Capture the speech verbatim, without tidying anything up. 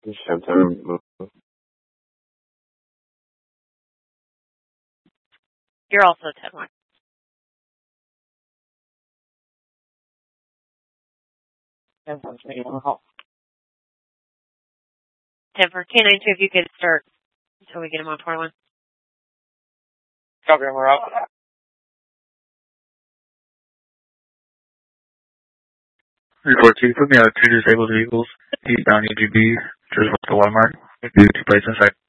Center. You're also ten one. ten for K nine two, if you could start until we get him on four one. Copy, we're out. Report two, put me out two disabled vehicles, eastbound E G B, just with the watermark. Do two plates inside.